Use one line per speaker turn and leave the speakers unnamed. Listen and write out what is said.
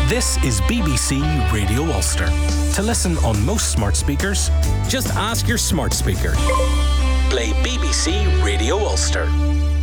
This is BBC Radio Ulster. To listen on most smart speakers, just ask your smart speaker. Play BBC Radio Ulster.